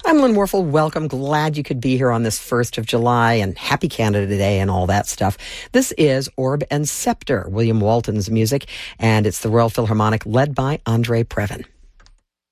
I'm Lynn Warfel. Welcome. Glad you could be here on this 1st of July and happy Canada Day and all that stuff. This is Orb and Scepter, William Walton's music, and it's the Royal Philharmonic led by Andre Previn.